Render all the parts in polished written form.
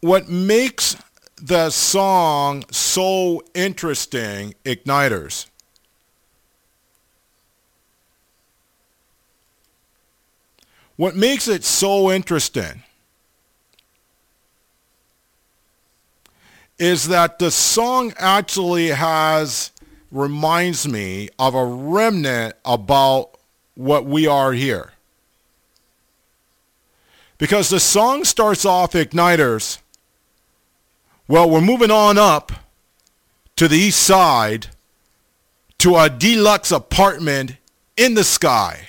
what makes the song so interesting, Igniters, what makes it so interesting is that the song actually reminds me of a remnant about what we are here. Because the song starts off, Igniters, well, we're moving on up to the east side to a deluxe apartment in the sky.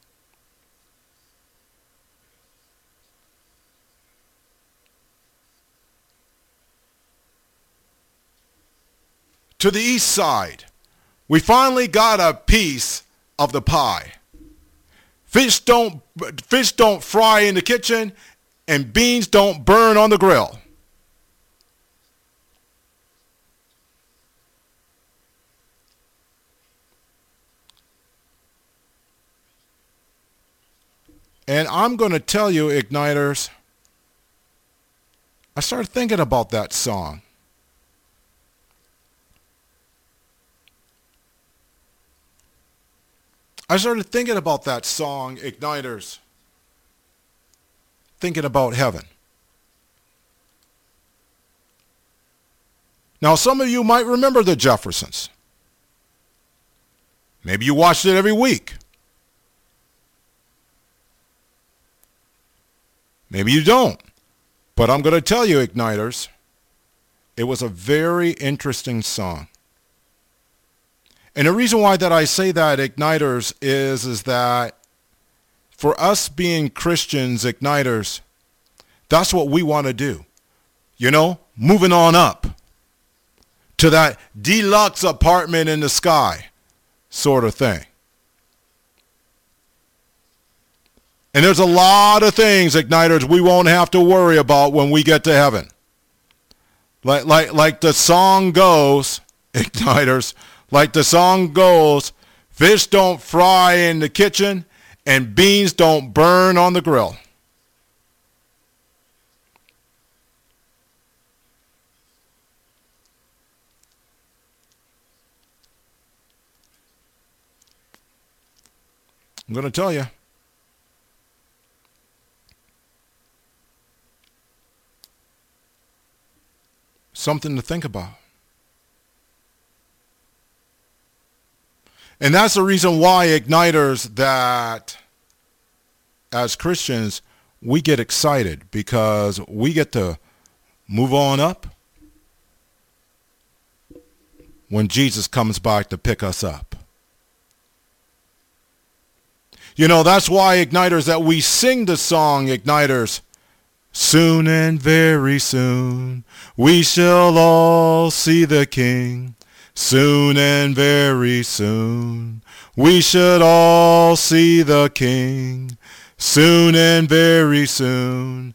To the east side, we finally got a piece of the pie. Fish don't fry in the kitchen, and beans don't burn on the grill. And I'm going to tell you, Igniters, I started thinking about that song. I started thinking about that song, Igniters, thinking about heaven. Now, some of you might remember the Jeffersons. Maybe you watched it every week. Maybe you don't. But I'm going to tell you, Igniters, it was a very interesting song. And the reason why that I say that, Igniters, is that for us being Christians, Igniters, that's what we want to do. You know, moving on up to that deluxe apartment in the sky sort of thing. And there's a lot of things, Igniters, we won't have to worry about when we get to heaven. Like the song goes, Igniters, like the song goes, fish don't fry in the kitchen and beans don't burn on the grill. I'm going to tell you. Something to think about. And that's the reason why, Igniters, that as Christians, we get excited because we get to move on up when Jesus comes back to pick us up. You know, that's why, Igniters, that we sing the song, Igniters, soon and very soon we shall all see the King. Soon and very soon we should all see the King. Soon and very soon